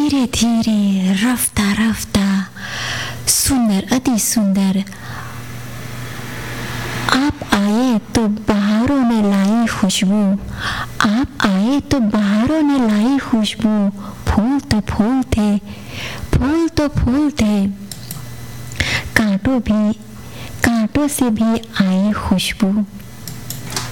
धीरे धीरे रफ्ता रफ्ता, सुंदर अति सुंदर। आप आए तो बहारों ने लाई खुशबू, आप आए तो बहारों ने लाई खुशबू। फूल तो फूल थे, फूल तो फूल थे, कांटों से भी आई खुशबू।